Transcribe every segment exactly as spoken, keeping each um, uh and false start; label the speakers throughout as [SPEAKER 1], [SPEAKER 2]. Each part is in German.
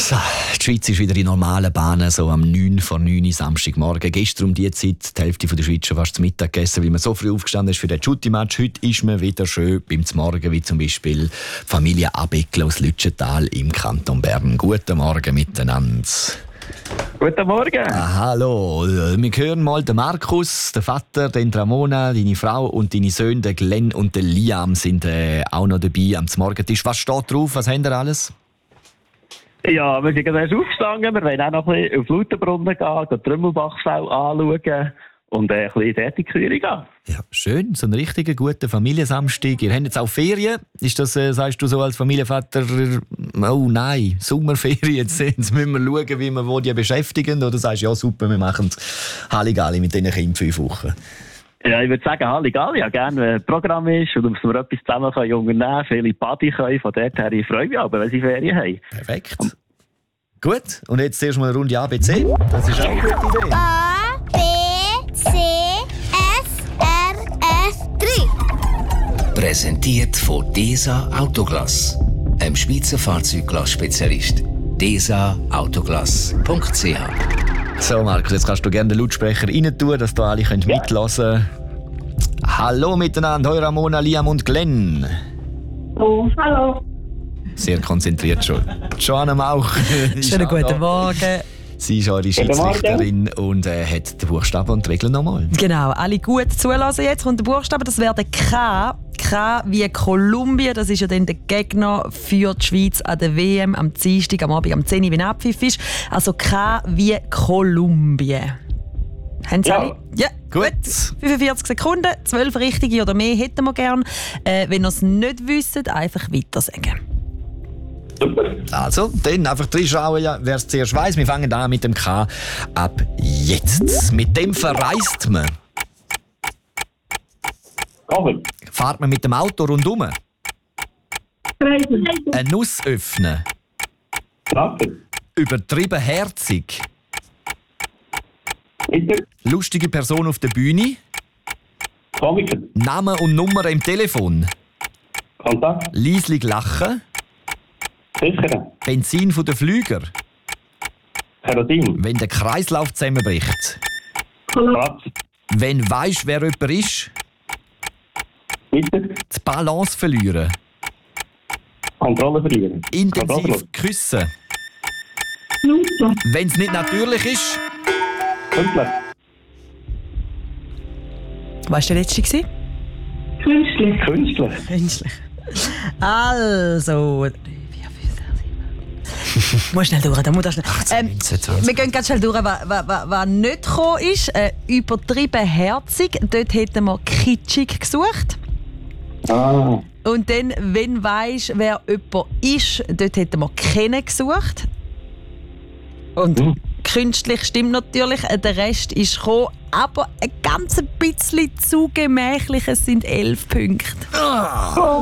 [SPEAKER 1] So, die Schweiz ist wieder in normalen Bahnen, so am neun vor neun Samstagmorgen. Gestern um diese Zeit die Hälfte der Schweiz schon fast zum Mittag gegessen, weil man so früh aufgestanden ist für den Schutti-Match. Heute ist man wieder schön beim Morgen, wie zum Beispiel Familie Abeckl aus Lütschental im Kanton Bern. Guten Morgen miteinander.
[SPEAKER 2] Guten Morgen.
[SPEAKER 1] Ah, hallo, wir hören mal den Markus, den Vater, den Ramona, deine Frau und deine Söhne, der Glenn und der Liam sind äh, auch noch dabei am Morgentisch. Was steht drauf? Was haben ihr alles?
[SPEAKER 2] Ja, wir sind gerade erst aufgestanden. Wir wollen auch noch ein bisschen auf Lauterbrunnen gehen, den Trümmelbachfeld anschauen und ein bisschen Tätigkühlung gehen.
[SPEAKER 1] Ja, schön, so ein richtiger guter Familiensamstag. Ihr habt jetzt auch Ferien. Ist das, äh, sagst du so als Familienvater, oh nein, Sommerferien, jetzt, jetzt müssen wir schauen, wie wir die beschäftigen? Oder sagst du, ja super, wir machen Halligalli mit diesen Kindern fünf Wochen?
[SPEAKER 2] Ja, ich würde sagen, Halligalli. Ja, gerne, wenn ein Programm ist und dass wir etwas zusammen können unternehmen können, viele Party können. Von dort her, ich freue mich aber, wenn sie Ferien haben.
[SPEAKER 1] Perfekt. Und gut, und jetzt zuerst mal eine Runde A B C. Das ist auch eine gute Idee.
[SPEAKER 3] A, B, C, F, R, F, drei.
[SPEAKER 4] Präsentiert von DESA Autoglass, einem Schweizer Fahrzeugglass-Spezialist. desa autoglass punkt c h.
[SPEAKER 1] So, Markus, jetzt kannst du gerne den Lautsprecher rein tun, dass da alle ja. mitlassen können. Hallo miteinander, hoi Ramona, Liam und Glenn.
[SPEAKER 5] Oh, hallo.
[SPEAKER 1] Sehr konzentriert schon. Joanna Mauch.
[SPEAKER 6] Schönen guten Morgen.
[SPEAKER 1] Sie ist eure Schiedsrichterin und äh, hat den Buchstaben und die Regeln nochmal.
[SPEAKER 6] Genau, alle gut zulassen. Jetzt kommt der Buchstabe, das wäre der K. K wie Kolumbien, das ist ja dann der Gegner für die Schweiz an der W M am Dienstag, am Abend am zehn Uhr, wenn Abpfiff ist. Also K wie Kolumbien. Haben Sie
[SPEAKER 2] Ja.
[SPEAKER 6] alle? Ja,
[SPEAKER 1] Gut.
[SPEAKER 6] fünfundvierzig Sekunden, zwölf richtige oder mehr hätten wir gern. Äh, wenn ihr es nicht wisst, einfach weiter sagen.
[SPEAKER 2] Super.
[SPEAKER 1] Also, dann einfach reinschauen, ja, wer es zuerst weiss. Wir fangen an mit dem K ab jetzt. Mit dem verreist man.
[SPEAKER 2] Cover.
[SPEAKER 1] Fahrt man mit dem Auto rundum.
[SPEAKER 5] Reisen.
[SPEAKER 1] Eine Nuss öffnen.
[SPEAKER 2] Traktor.
[SPEAKER 1] Übertrieben herzig.
[SPEAKER 2] Bitte.
[SPEAKER 1] Lustige Person auf der Bühne.
[SPEAKER 2] Komiker.
[SPEAKER 1] Name und Nummer im Telefon.
[SPEAKER 2] Kontakt.
[SPEAKER 1] Leislich lachen.
[SPEAKER 2] Sichern.
[SPEAKER 1] Benzin von den Flüger.
[SPEAKER 2] Kerosin.
[SPEAKER 1] Wenn der Kreislauf zusammenbricht.
[SPEAKER 2] Platz.
[SPEAKER 1] Wenn weisst, wer jemand ist.
[SPEAKER 2] Bitte.
[SPEAKER 1] Die Balance verlieren.
[SPEAKER 2] Kontrolle verlieren.
[SPEAKER 1] Intensiv
[SPEAKER 2] Kontrolle.
[SPEAKER 1] küssen.
[SPEAKER 5] Schnauze.
[SPEAKER 1] Wenn es nicht natürlich ist.
[SPEAKER 2] Künstler.
[SPEAKER 6] Was war der letzte? gewesen?
[SPEAKER 5] Künstlich.
[SPEAKER 2] Künstler.
[SPEAKER 6] Künstlich. Also. Muss schnell durch, da muss schnell. Ähm,
[SPEAKER 1] neunzehn, zwanzig.
[SPEAKER 6] wir gehen ganz schnell durch, was, was, was, was nicht gekommen ist. Äh, übertrieben herzig. Dort hätten wir kitschig gesucht.
[SPEAKER 2] Ah.
[SPEAKER 6] Und dann, wenn weisst, wer jemand ist, dort hätten wir kennen gesucht. Und
[SPEAKER 2] Mhm.
[SPEAKER 6] künstlich stimmt natürlich, äh, der Rest ist gekommen, aber ein ganz bisschen zu gemächlich. Es sind elf Punkte.
[SPEAKER 1] Ah,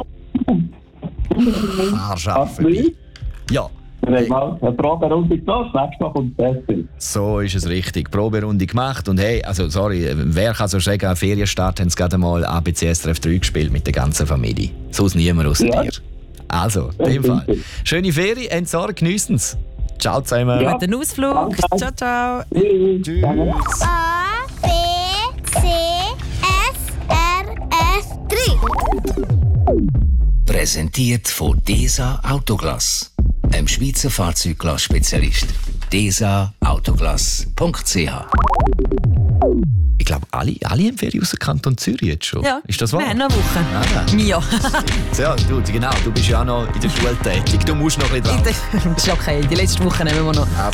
[SPEAKER 1] scharf. Ja.
[SPEAKER 2] Wir haben mal eine Proberunde gemacht, nächstes Mal kommt es besser.
[SPEAKER 1] So ist es richtig. Proberunde gemacht. Und hey, also sorry, wer kann so sagen, am Ferienstart haben sie gerade mal A B C S R F drei gespielt mit der ganzen Familie. Sonst niemand außer
[SPEAKER 2] Ja.
[SPEAKER 1] dir. Also, in dem Fall. Schöne Ferien, habt Sorge, geniessen es. Ciao zusammen.
[SPEAKER 2] Ja.
[SPEAKER 6] Guten Ausflug.
[SPEAKER 2] Danke.
[SPEAKER 6] Ciao, ciao.
[SPEAKER 1] Tschüss.
[SPEAKER 3] A, B, C, F, R, F, drei.
[SPEAKER 4] Präsentiert von DESA Autoglass, einem Schweizer Fahrzeugglass-Spezialist. desa autoglass punkt c h.
[SPEAKER 1] Ich glaube, alle, alle haben Ferien aus dem Kanton Zürich jetzt schon.
[SPEAKER 6] Ja,
[SPEAKER 1] Ist das wahr?
[SPEAKER 6] wir haben noch eine Woche.
[SPEAKER 1] Ah.
[SPEAKER 6] Mia.
[SPEAKER 1] Ja, du, genau, du bist ja auch noch in der Schule tätig. Du musst noch ein bisschen drauf.
[SPEAKER 6] Das ist okay, die letzte Woche nehmen wir noch.
[SPEAKER 1] Ah,